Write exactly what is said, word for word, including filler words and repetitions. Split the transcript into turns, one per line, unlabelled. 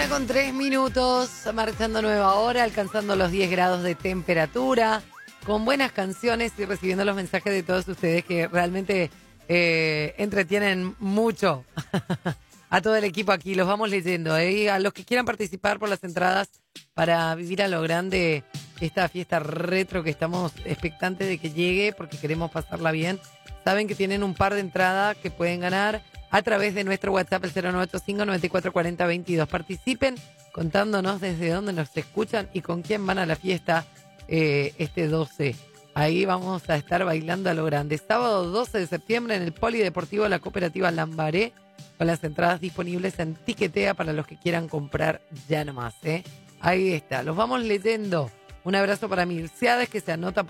Mañana con tres minutos, marchando nueva hora, alcanzando los diez grados de temperatura, con buenas canciones y recibiendo los mensajes de todos ustedes que realmente eh, entretienen mucho a todo el equipo aquí. Los vamos leyendo. ¿eh? A los que quieran participar por las entradas para vivir a lo grande esta fiesta retro que estamos expectantes de que llegue porque queremos pasarla bien, saben que tienen un par de entradas que pueden ganar a través de nuestro WhatsApp, el cero nueve ocho cinco, nueve cuatro cuatro cero, veintidós. Participen contándonos desde dónde nos escuchan y con quién van a la fiesta eh, este doce. Ahí vamos a estar bailando a lo grande. Sábado doce de septiembre en el Polideportivo de la Cooperativa Lambaré, con las entradas disponibles en Tiquetea para los que quieran comprar ya nomás. ¿eh? Ahí está, los vamos leyendo. Un abrazo para Milciades que se anota